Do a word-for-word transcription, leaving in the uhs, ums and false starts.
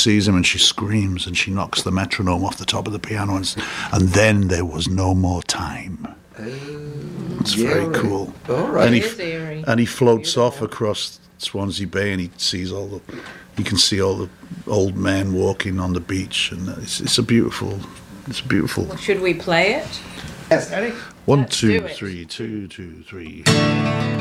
sees him and she screams and she knocks the metronome off the top of the piano, and, and then there was no more time. Oh, it's yeah, very right. cool. All right. And he, It is eerie. and he floats Beautiful. off across Swansea Bay, and he sees all the, you can see all the old men walking on the beach, and it's, it's a beautiful, it's beautiful. Well, should we play it? Yes, Eddie. One, Let's two, do it. three, two, two, three.